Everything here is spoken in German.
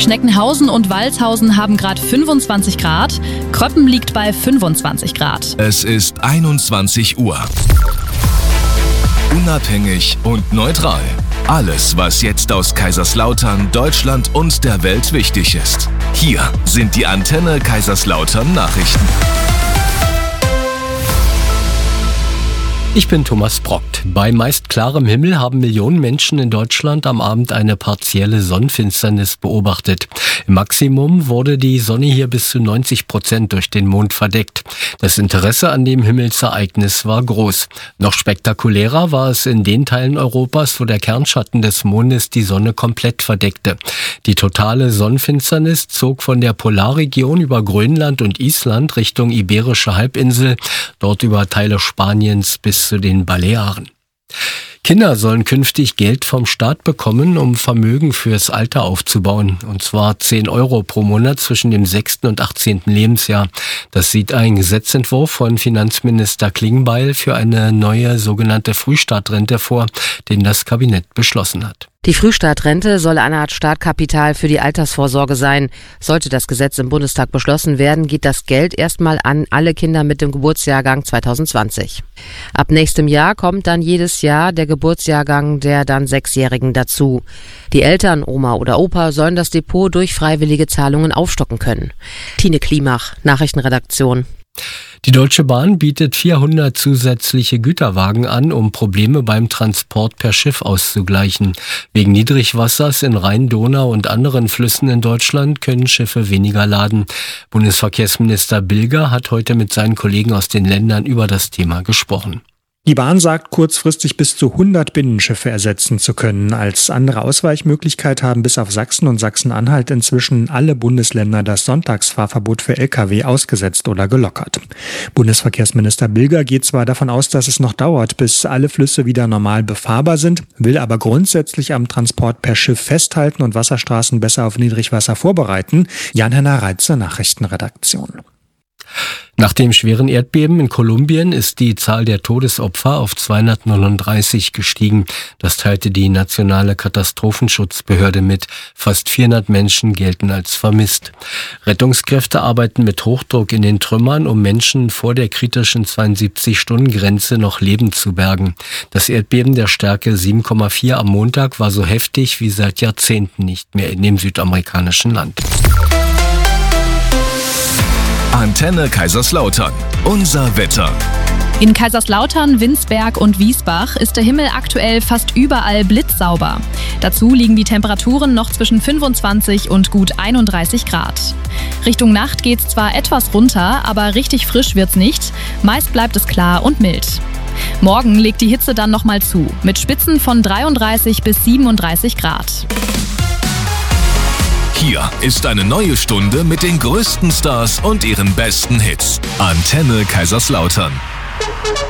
Schneckenhausen und Walshausen haben gerade 25 Grad. Kröppen liegt bei 25 Grad. Es ist 21 Uhr. Unabhängig und neutral. Alles, was jetzt aus Kaiserslautern, Deutschland und der Welt wichtig ist. Hier sind die Antenne Kaiserslautern Nachrichten. Ich bin Thomas Brockt. Bei meist klarem Himmel haben Millionen Menschen in Deutschland am Abend eine partielle Sonnenfinsternis beobachtet. Im Maximum wurde die Sonne hier bis zu 90% durch den Mond verdeckt. Das Interesse an dem Himmelsereignis war groß. Noch spektakulärer war es in den Teilen Europas, wo der Kernschatten des Mondes die Sonne komplett verdeckte. Die totale Sonnenfinsternis zog von der Polarregion über Grönland und Island Richtung Iberische Halbinsel, dort über Teile Spaniens bis zu den Balearen. Kinder sollen künftig Geld vom Staat bekommen, um Vermögen fürs Alter aufzubauen. Und zwar 10 Euro pro Monat zwischen dem 6. und 18. Lebensjahr. Das sieht ein Gesetzentwurf von Finanzminister Klingbeil für eine neue sogenannte Frühstartrente vor, den das Kabinett beschlossen hat. Die Frühstartrente soll eine Art Startkapital für die Altersvorsorge sein. Sollte das Gesetz im Bundestag beschlossen werden, geht das Geld erstmal an alle Kinder mit dem Geburtsjahrgang 2020. Ab nächstem Jahr kommt dann jedes Jahr der Geburtsjahrgang der dann 6-Jährigen dazu. Die Eltern, Oma oder Opa, sollen das Depot durch freiwillige Zahlungen aufstocken können. Tine Klimach, Nachrichtenredaktion. Die Deutsche Bahn bietet 400 zusätzliche Güterwagen an, um Probleme beim Transport per Schiff auszugleichen. Wegen Niedrigwassers in Rhein, Donau und anderen Flüssen in Deutschland können Schiffe weniger laden. Bundesverkehrsminister Bilger hat heute mit seinen Kollegen aus den Ländern über das Thema gesprochen. Die Bahn sagt, kurzfristig bis zu 100 Binnenschiffe ersetzen zu können. Als andere Ausweichmöglichkeit haben bis auf Sachsen und Sachsen-Anhalt inzwischen alle Bundesländer das Sonntagsfahrverbot für Lkw ausgesetzt oder gelockert. Bundesverkehrsminister Bilger geht zwar davon aus, dass es noch dauert, bis alle Flüsse wieder normal befahrbar sind, will aber grundsätzlich am Transport per Schiff festhalten und Wasserstraßen besser auf Niedrigwasser vorbereiten. Jan-Henner Reitze, Nachrichtenredaktion. Nach dem schweren Erdbeben in Kolumbien ist die Zahl der Todesopfer auf 239 gestiegen. Das teilte die nationale Katastrophenschutzbehörde mit. Fast 400 Menschen gelten als vermisst. Rettungskräfte arbeiten mit Hochdruck in den Trümmern, um Menschen vor der kritischen 72-Stunden-Grenze noch lebend zu bergen. Das Erdbeben der Stärke 7,4 am Montag war so heftig wie seit Jahrzehnten nicht mehr in dem südamerikanischen Land. Antenne Kaiserslautern. Unser Wetter. In Kaiserslautern, Winsberg und Wiesbach ist der Himmel aktuell fast überall blitzsauber. Dazu liegen die Temperaturen noch zwischen 25 und gut 31 Grad. Richtung Nacht geht's zwar etwas runter, aber richtig frisch wird's nicht. Meist bleibt es klar und mild. Morgen legt die Hitze dann nochmal zu, mit Spitzen von 33 bis 37 Grad. Hier ist eine neue Stunde mit den größten Stars und ihren besten Hits. Antenne Kaiserslautern.